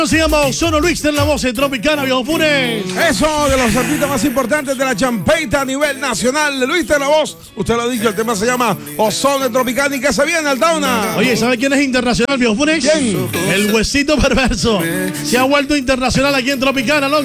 Se llama Ozono Luis en la voz de Tropicana, Viejo Funes. Eso, de los artistas más importantes de la champeita a nivel nacional. Luis de la voz, usted lo ha dicho, el tema se llama Ozono de Tropicana. ¿Y qué se viene, Altauna? Oye, ¿sabe quién es internacional, Viejo Funes? ¿Quién? El Huesito Perverso. Se ha vuelto internacional aquí en Tropicana, ¿no?